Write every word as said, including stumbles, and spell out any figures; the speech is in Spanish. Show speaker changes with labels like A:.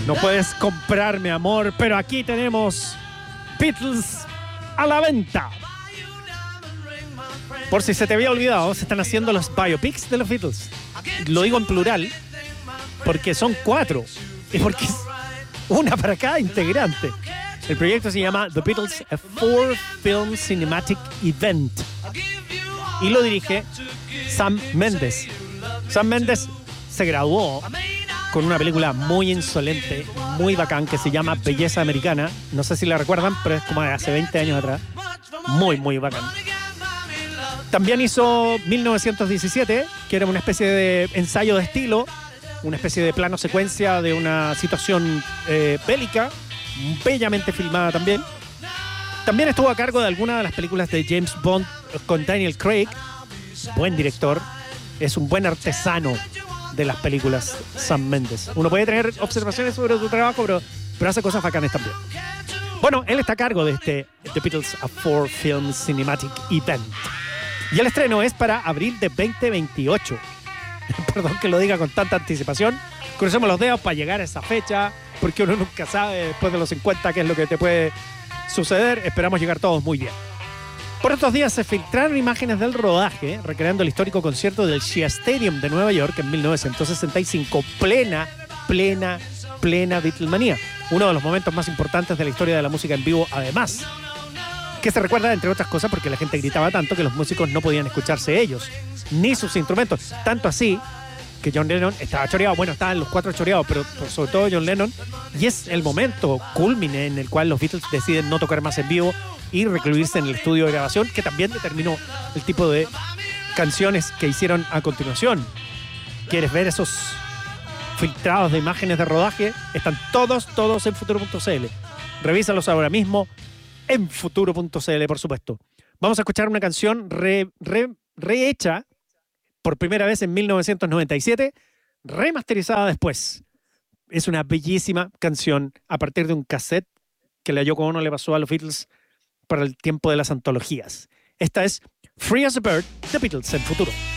A: No puedes comprarme amor, pero aquí tenemos Beatles a la venta. Por si se te había olvidado, se están haciendo los biopics de los Beatles. Lo digo en plural porque son cuatro y porque es una para cada integrante. El proyecto se llama The Beatles, a Four Film Cinematic Event, y lo dirige Sam Mendes. Sam Mendes se graduó con una película muy insolente, muy bacán, que se llama Belleza Americana. No sé si la recuerdan, pero es como de hace veinte años atrás. Muy, muy bacán. También hizo mil novecientos diecisiete, que era una especie de ensayo de estilo, una especie de plano secuencia de una situación eh, bélica, bellamente filmada también. También estuvo a cargo de algunas de las películas de James Bond con Daniel Craig. Buen director, es un buen artesano de las películas, Sam Mendes. Uno puede tener observaciones sobre su trabajo, pero, pero hace cosas bacanas también. Bueno, él está a cargo de este The Beatles, a Four Film Cinematic Event. Y el estreno es para abril de veinte veintiocho. Perdón que lo diga con tanta anticipación. Crucemos los dedos para llegar a esa fecha, porque uno nunca sabe después de los cincuenta qué es lo que te puede suceder. Esperamos llegar todos muy bien. Por estos días se filtraron imágenes del rodaje recreando el histórico concierto del Shea Stadium de Nueva York en mil novecientos sesenta y cinco. Plena, plena, plena Beatlemanía. Uno de los momentos más importantes de la historia de la música en vivo, además. Que se recuerda, entre otras cosas, porque la gente gritaba tanto que los músicos no podían escucharse ellos, ni sus instrumentos. Tanto así que John Lennon estaba choreado. Bueno, estaban los cuatro choreados, pero sobre todo John Lennon. Y es el momento culmine en el cual los Beatles deciden no tocar más en vivo y recluirse en el estudio de grabación, que también determinó el tipo de canciones que hicieron a continuación. ¿Quieres ver esos filtrados de imágenes de rodaje? Están todos, todos en futuro punto c l. Revísalos ahora mismo en futuro punto c l, por supuesto. Vamos a escuchar una canción re, re, rehecha por primera vez en mil novecientos noventa y siete, remasterizada después. Es una bellísima canción a partir de un cassette que la Yoko Ono le pasó a los Beatles para el tiempo de las antologías. Esta es Free as a Bird, The Beatles en futuro.